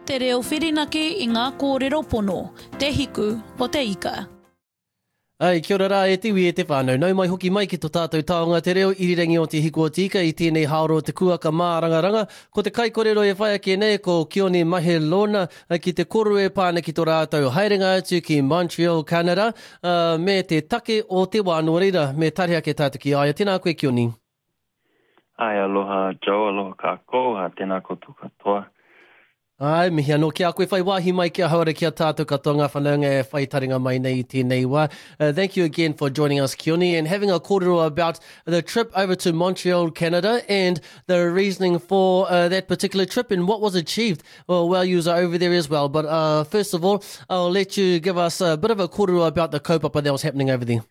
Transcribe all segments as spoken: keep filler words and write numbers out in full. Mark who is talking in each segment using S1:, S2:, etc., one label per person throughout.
S1: Te reo whirinaki i ngā kōrero pono, te hiku o te ika.
S2: Ai, kia ora rā, e tiwi e te whānau. Nau mai hoki mai ki tō tātou taonga te reo irirangi o te hiku o te ika i tēnei haoro te kuaka mā rangaranga. Ko te kai kōrero e whai ake nei, ko Kioni Mahelona ki te korue pāna ki tō rātou haerenga atu ki Montreal, Canada, uh, me te take o te wānua reira, me tari ake tātou ki aia. Tēnā koe, Kioni.
S3: Ai, aloha Joe, aloha kākou, ha tēnā koutou katoa.
S2: Ai, mihi anō kia koe whai wāhi mai kia haere kia tātou katoa ngā whanaunga e whai taringa mai nei tēnei wā. Uh, thank you again for joining us, Kioni, and having a kōrero about the trip over to Montreal, Canada, and the reasoning for uh, that particular trip and what was achieved well, while you were over there as well. But uh, first of all, I'll let you give us a bit of a kōrero about the kaupapa that was happening over there.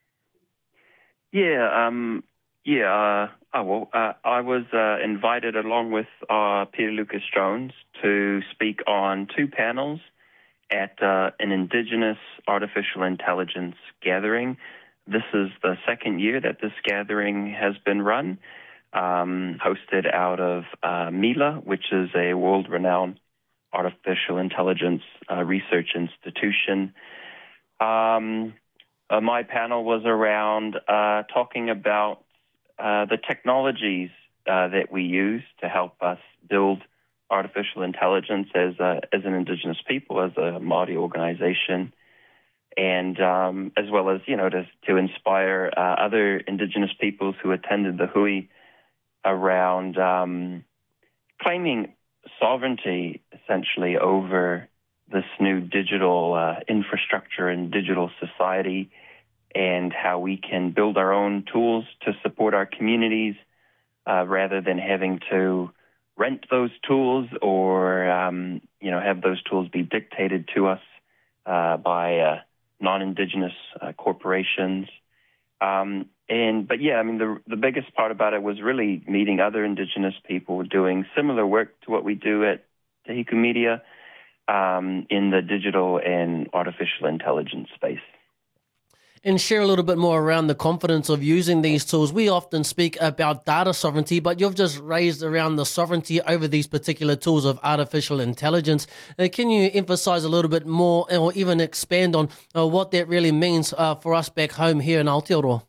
S3: Yeah, um, yeah, uh, oh, well, uh, I was uh, invited along with uh, Peter Lucas Jones to speak on two panels at uh, an Indigenous Artificial Intelligence gathering. This is the second year that this gathering has been run, um, hosted out of uh, Mila, which is a world-renowned artificial intelligence uh, research institution. Um, uh, my panel was around uh, talking about uh, the technologies uh, that we use to help us build artificial intelligence as a, as an Indigenous people, as a Māori organization, and um, as well as, you know, to, to inspire uh, other Indigenous peoples who attended the hui around um, claiming sovereignty, essentially, over this new digital uh, infrastructure and digital society, and how we can build our own tools to support our communities uh, rather than having to rent those tools or, um, you know, have those tools be dictated to us uh, by uh, non-Indigenous uh, corporations. Um, and, but yeah, I mean, the, the biggest part about it was really meeting other Indigenous people doing similar work to what we do at Te Hiku Media um, in the digital and artificial intelligence space.
S2: And share a little bit more around the confidence of using these tools. We often speak about data sovereignty, but you've just raised around the sovereignty over these particular tools of artificial intelligence. Uh, can you emphasize a little bit more or even expand on uh, what that really means uh, for us back home here in Aotearoa?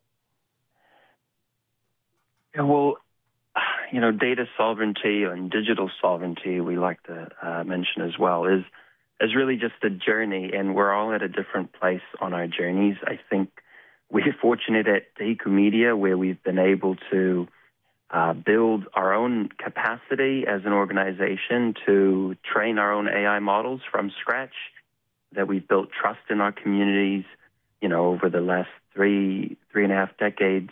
S3: Yeah, well, you know, data sovereignty and digital sovereignty, we like to uh, mention as well, is is really just a journey, and we're all at a different place on our journeys. I think we're fortunate at Te Hiku Media where we've been able to uh, build our own capacity as an organization to train our own A I models from scratch, that we've built trust in our communities, you know, over the last three, three and a half decades.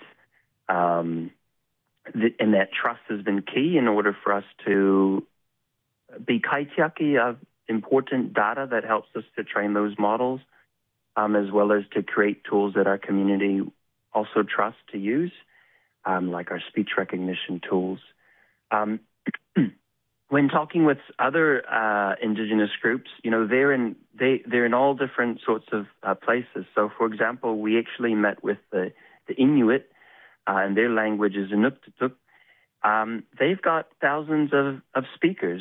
S3: Um, th- and that trust has been key in order for us to be kaitiaki of important data that helps us to train those models, um, as well as to create tools that our community also trusts to use, um, like our speech recognition tools. Um, when talking with other uh, Indigenous groups, you know, they're in they they're in all different sorts of uh, places. So, for example, we actually met with the, the Inuit, uh, and their language is Inuktitut. Um, they've got thousands of, of speakers,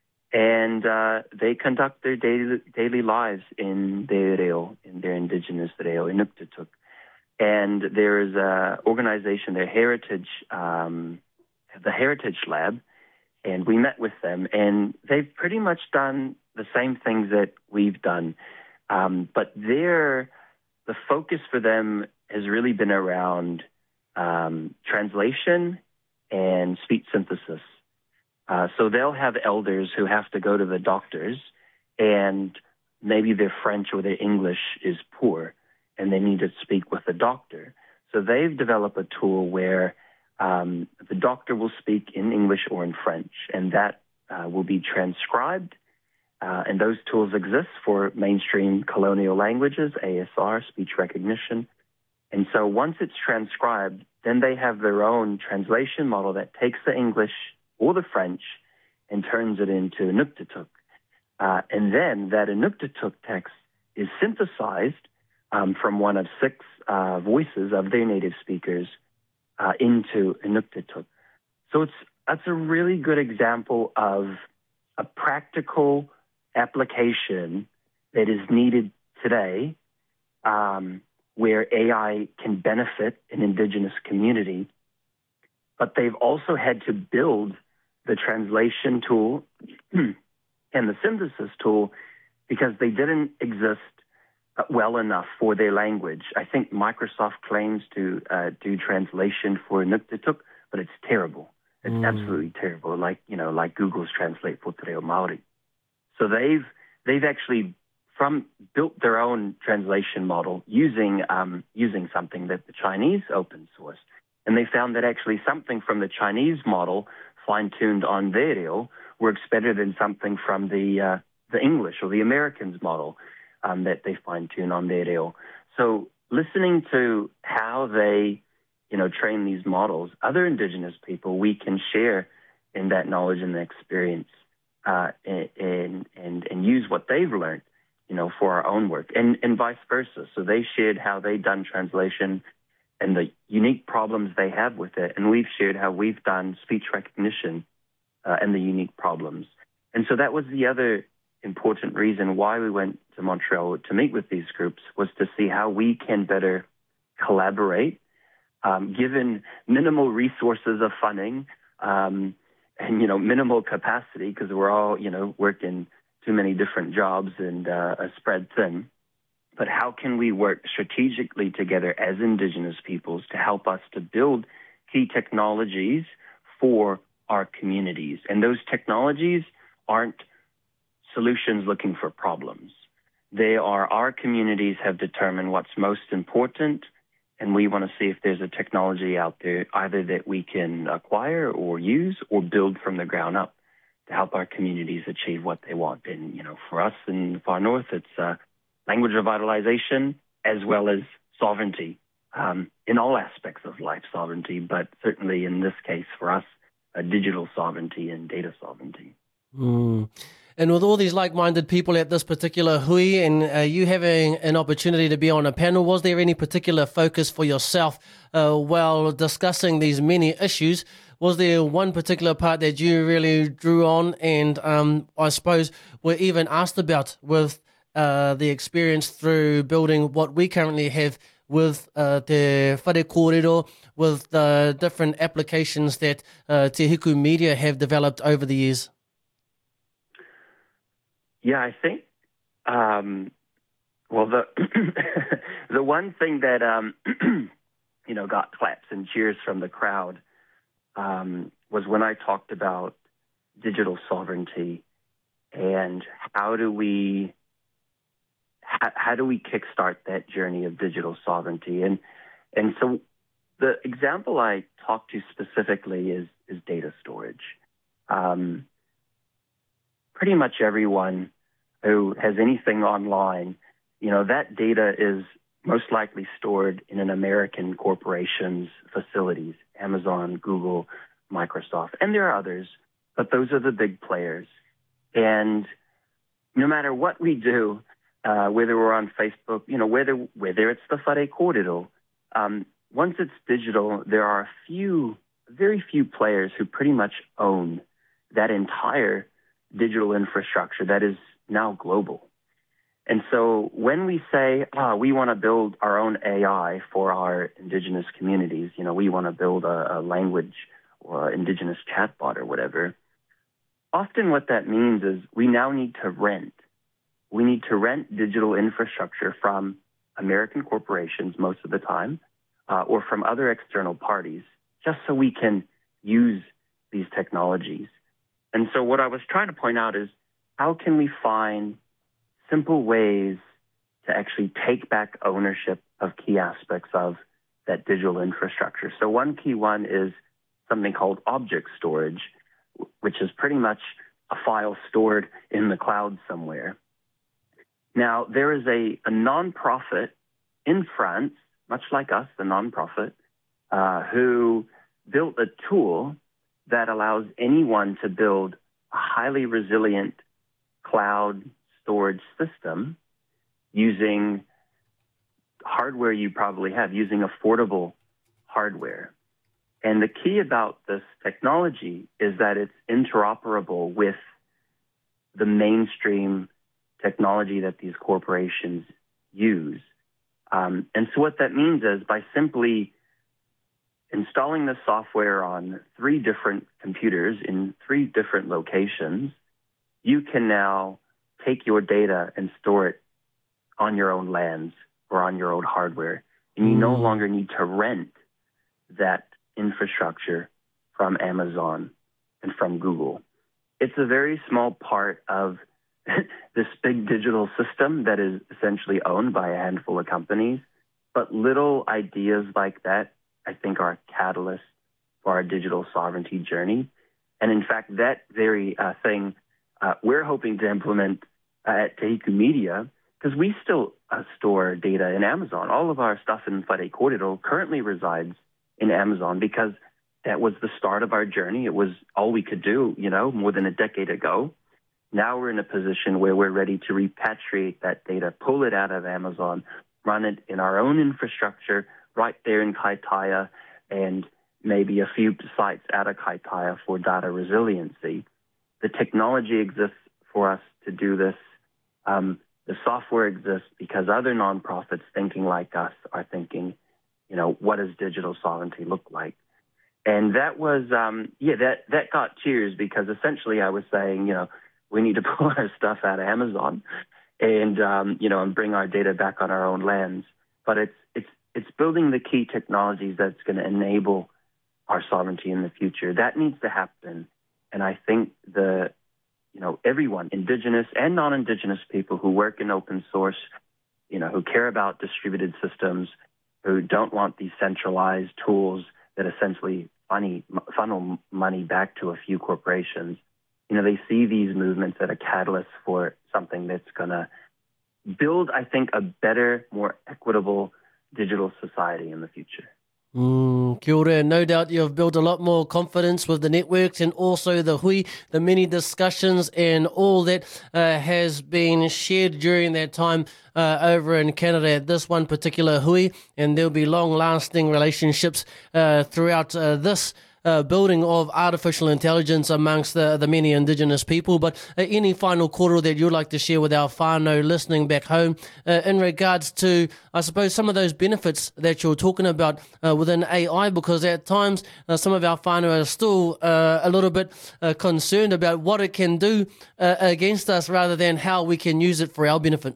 S3: and uh, they conduct their daily, daily lives in their reo, in their Indigenous reo, Inuktitut. And there is an organization, their Heritage, um, the Heritage Lab, and we met with them, and they've pretty much done the same things that we've done. Um, but their, the focus for them has really been around um, translation and speech synthesis. Uh, so they'll have elders who have to go to the doctors, and maybe their French or their English is poor, and they need to speak with the doctor. So they've developed a tool where um, the doctor will speak in English or in French, and that uh, will be transcribed. Uh, and those tools exist for mainstream colonial languages, A S R, speech recognition. And so once it's transcribed, then they have their own translation model that takes the English or the French and turns it into Inuktitut. Uh, and then that Inuktitut text is synthesized um, from one of six uh, voices of their native speakers uh, into Inuktitut. So it's that's a really good example of a practical application that is needed today, um, where A I can benefit an indigenous community. But they've also had to build the translation tool and the synthesis tool because they didn't exist well enough for their language. I think Microsoft claims to uh, do translation for Inuktitut, but it's terrible. It's mm. absolutely terrible, like, you know, like Google's Translate for Te Reo Māori. So they've they've actually from built their own translation model using um, using something that the Chinese open sourced. And they found that actually something from the Chinese model fine-tuned on their reo works better than something from the uh, the English or the Americans model um, that they fine-tune on their reo. So listening to how they, you know, train these models, other Indigenous people, we can share in that knowledge and experience uh, and, and, and use what they've learned, you know, for our own work, and, and vice versa. So they shared how they've done translation and the unique problems they have with it, and we've shared how we've done speech recognition uh, and the unique problems. And so that was the other important reason why we went to Montreal to meet with these groups, was to see how we can better collaborate, um, given minimal resources of funding um, and, you know, minimal capacity, because we're all, you know, working too many different jobs and uh, spread thin. But how can we work strategically together as Indigenous peoples to help us to build key technologies for our communities? And those technologies aren't solutions looking for problems. They are our communities have determined what's most important, and we want to see if there's a technology out there either that we can acquire or use or build from the ground up to help our communities achieve what they want. And, you know, for us in the far north, it's uh, language revitalization as well as sovereignty um, in all aspects of life sovereignty, but certainly in this case for us, uh, digital sovereignty and data sovereignty.
S2: Mm. And with all these like-minded people at this particular hui and uh, you having an opportunity to be on a panel, was there any particular focus for yourself uh, while discussing these many issues? Was there one particular part that you really drew on and um, I suppose were even asked about with uh, the experience through building what we currently have with uh, Te Whare Kōrero, with the different applications that uh, Te Hiku Media have developed over the years?
S3: Yeah, I think, um, well, the the one thing that, um, you know, got claps and cheers from the crowd um, was when I talked about digital sovereignty and how do we how, how do we kickstart that journey of digital sovereignty. And and so the example I talked to specifically is, is data storage. Um Pretty much everyone who has anything online, you know, that data is most likely stored in an American corporation's facilities, Amazon, Google, Microsoft, and there are others, but those are the big players. And no matter what we do, uh, whether we're on Facebook, you know, whether whether it's the Whare Kōrero, um, once it's digital, there are a few, very few players who pretty much own that entire digital infrastructure that is now global. And so when we say, oh, we want to build our own A I for our Indigenous communities, you know, we want to build a, a language or Indigenous chatbot or whatever, often what that means is we now need to rent. We need to rent digital infrastructure from American corporations most of the time, uh, or from other external parties, just so we can use these technologies. And so what I was trying to point out is, how can we find simple ways to actually take back ownership of key aspects of that digital infrastructure? So one key one is something called object storage, which is pretty much a file stored in the cloud somewhere. Now, there is a, a nonprofit in France, much like us, the nonprofit, uh, who built a tool that allows anyone to build a highly resilient cloud storage system using hardware you probably have, using affordable hardware. And the key about this technology is that it's interoperable with the mainstream technology that these corporations use. Um, and so what that means is by simply installing the software on three different computers in three different locations, you can now take your data and store it on your own lands or on your own hardware. And you mm. no longer need to rent that infrastructure from Amazon and from Google. It's a very small part of this big digital system that is essentially owned by a handful of companies. But little ideas like that, I think, are a catalyst for our digital sovereignty journey. And in fact, that very uh, thing uh, we're hoping to implement uh, at Te Hiku Media, because we still uh, store data in Amazon. All of our stuff in Whare Kōrero currently resides in Amazon because that was the start of our journey. It was all we could do, you know, more than a decade ago. Now we're in a position where we're ready to repatriate that data, pull it out of Amazon, run it in our own infrastructure right there in Kaitaia, and maybe a few sites out of Kaitaia for data resiliency. The technology exists for us to do this. Um, the software exists because other nonprofits thinking like us are thinking, you know, what does digital sovereignty look like? And that was, um, yeah, that, that got cheers because essentially I was saying, you know, we need to pull our stuff out of Amazon and, um, you know, and bring our data back on our own lands. But it's, it's, it's building the key technologies that's going to enable our sovereignty in the future. That needs to happen. And I think the, you know, everyone, Indigenous and non-Indigenous people who work in open source, you know, who care about distributed systems, who don't want these centralized tools that essentially funny, funnel money back to a few corporations, you know, they see these movements as a catalyst for something that's going to build, I think, a better, more equitable digital society in the future.
S2: Mm, kia ora. No doubt you've built a lot more confidence with the networks and also the hui, the many discussions and all that uh, has been shared during that time uh, over in Canada at this one particular hui, and there'll be long-lasting relationships uh, throughout uh, this Uh, building of artificial intelligence amongst the, the many Indigenous people. But uh, any final kōrero that you'd like to share with our whānau listening back home uh, in regards to, I suppose, some of those benefits that you're talking about uh, within A I, because at times uh, some of our whānau are still uh, a little bit uh, concerned about what it can do uh, against us rather than how we can use it for our benefit.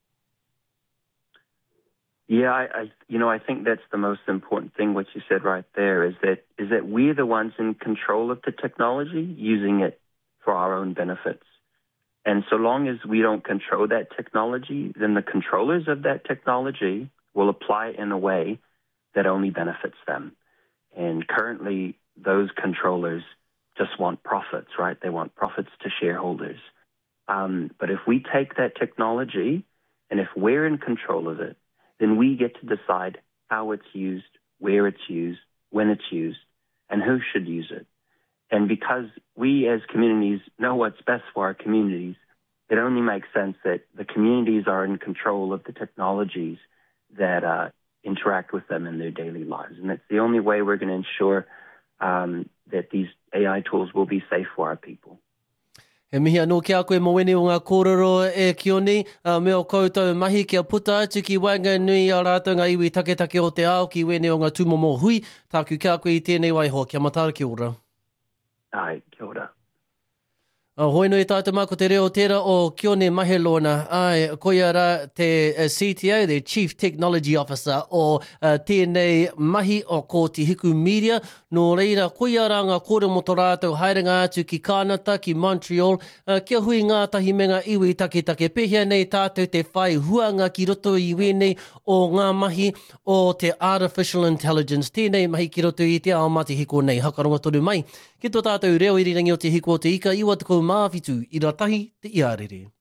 S3: Yeah, I, I, you know, I think that's the most important thing, what you said right there, is that is that we're the ones in control of the technology, using it for our own benefits. And so long as we don't control that technology, then the controllers of that technology will apply it in a way that only benefits them. And currently, those controllers just want profits, right? They want profits to shareholders. Um, but if we take that technology, and if we're in control of it, then we get to decide how it's used, where it's used, when it's used, and who should use it. And because we as communities know what's best for our communities, it only makes sense that the communities are in control of the technologies that uh, interact with them in their daily lives. And that's the only way we're going to ensure um, that these A I tools will be safe for our people.
S2: He mihi anō kia koe mo wene o ngā kōrero e kioni, uh, me o koutou mahi kia puta atu ki wanga nui a rātou ngā iwi take take o te ao ki wene o ngā tūmomo hui. Tāku kia koe i tēnei waiho. Kia matara, kia ora.
S3: Ai, kia ora.
S2: Uh, hoi no i tātou mā ko te reo tērā o Kione Mahelona. Ai, koia rā te uh, C T O, the Chief Technology Officer o uh, tēnei mahi o ko Te Hiku Media. Nō reira, koia rā ngā kōrero mo tō rātou haerenga atu ki Kānata, ki Montreal. Uh, kia hui ngā tahi me ngā iwi take take. Pehea nei tātou te whai huanga ki roto i wenei o ngā mahi o te artificial intelligence. Tēnei mahi ki roto i te ao mati hiko nei. Hakaronga toru mai. Ki tō tātou reo irirangi o te hiko o te ika, iwa te kou mawhitu i ratahi te iarere.